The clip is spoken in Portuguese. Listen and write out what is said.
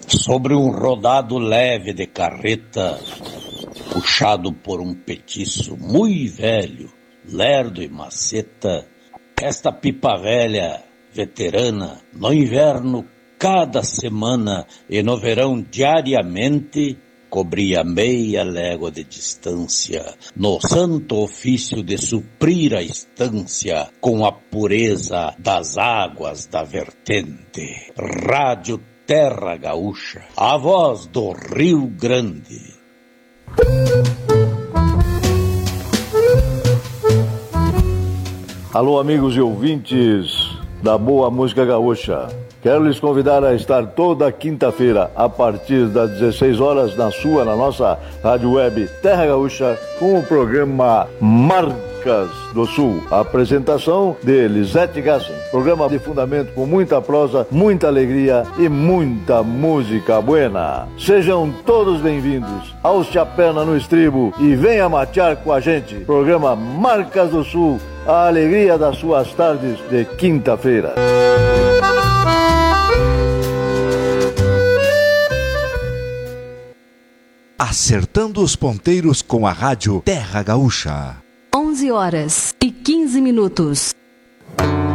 Sobre um rodado leve de carreta, puxado por um petiço muito velho, lerdo e maceta, esta pipa velha, veterana, no inverno cada semana e no verão diariamente, cobria meia légua de distância, no santo ofício de suprir a estância com a pureza das águas da vertente. Rádio Terra Gaúcha, a voz do Rio Grande. Alô, amigos e ouvintes da Boa Música Gaúcha. Quero lhes convidar a estar toda quinta-feira, a partir das 16 horas, na nossa rádio web Terra Gaúcha, com o programa Marcas do Sul. A apresentação de Lisete Gassen. Programa de fundamento com muita prosa, muita alegria e muita música buena. Sejam todos bem-vindos. Alce a perna no estribo e venha matear com a gente. Programa Marcas do Sul, a alegria das suas tardes de quinta-feira. Acertando os ponteiros com a rádio Terra Gaúcha. 11 horas e 15 minutos.